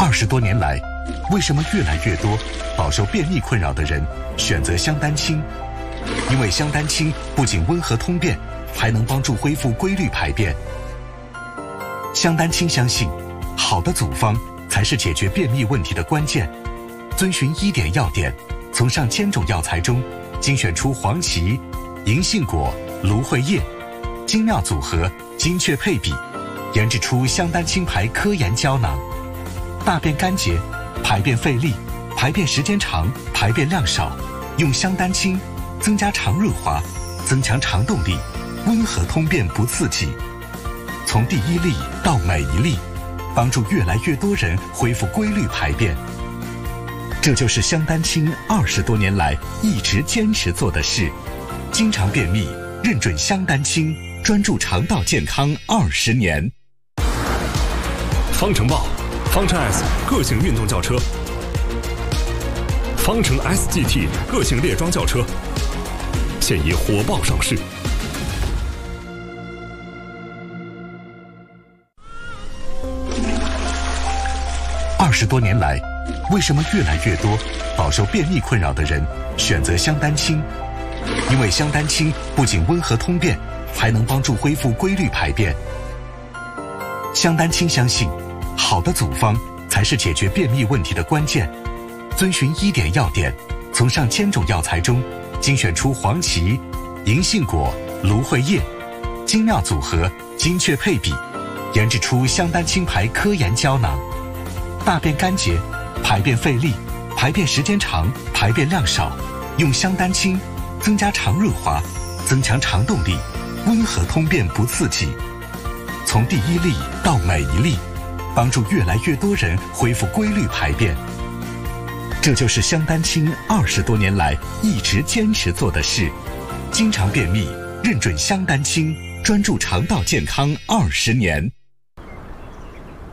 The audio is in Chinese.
20多年来，为什么越来越多饱受便秘困扰的人选择香丹青？因为香丹青不仅温和通便，还能帮助恢复规律排便。香丹青相信，好的组方才是解决便秘问题的关键。遵循1点要点，从上千种药材中精选出黄芪、银杏果、芦荟叶，精妙组合，精确配比，研制出香丹青牌科研胶囊。大便干结，排便费力，排便时间长，排便量少，用香丹青增加肠润滑，增强肠动力，温和通便不刺激。从第一粒到每一粒，帮助越来越多人恢复规律排便。这就是香丹青20多年来一直坚持做的事。经常便秘，认准香丹青，专注肠道健康20年。 方程豹，方程 S 个性运动轿车，方程 SGT 个性列装轿车，现已火爆上市。 20多年来，为什么越来越多饱受便秘困扰的人选择香丹青？因为香丹青不仅温和通便，还能帮助恢复规律排便。香丹青相信，好的组方才是解决便秘问题的关键。遵循1点要点，从上千种药材中精选出黄芪、银杏果、芦荟叶，精妙组合，精确配比，研制出香丹青牌科研胶囊。大便干结，排便费力，排便时间长，排便量少，用香丹青增加肠润滑，增强肠动力，温和通便不刺激。从第一粒到每一粒，帮助越来越多人恢复规律排便。这就是香丹青20多年来一直坚持做的事。经常便秘，认准香丹青，专注肠道健康20年。